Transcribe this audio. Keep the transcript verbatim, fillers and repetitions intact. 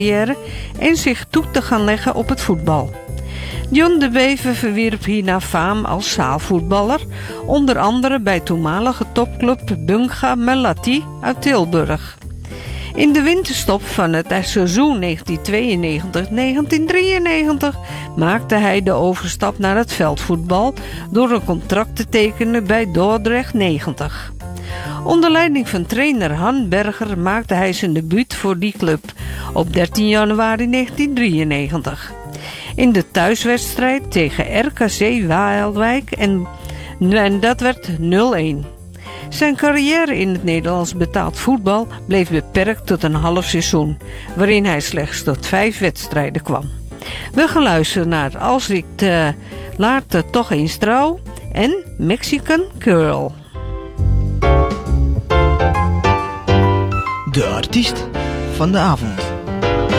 carrière en zich toe te gaan leggen op het voetbal. John de Bever verwierp hierna faam als zaalvoetballer, onder andere bij toenmalige topclub Bunga Melati uit Tilburg. In de winterstop van het seizoen negentien tweeënnegentig negentien drieënnegentig maakte hij de overstap naar het veldvoetbal door een contract te tekenen bij Dordrecht negentig. Onder leiding van trainer Han Berger maakte hij zijn debuut voor die club op dertien januari negentien drieënnegentig. In de thuiswedstrijd tegen R K C Waalwijk en, en dat werd nul-een. Zijn carrière in het Nederlands betaald voetbal bleef beperkt tot een half seizoen, waarin hij slechts tot vijf wedstrijden kwam. We gaan luisteren naar Als ik te later toch eens trouw en Mexican Girl. De artiest van de avond.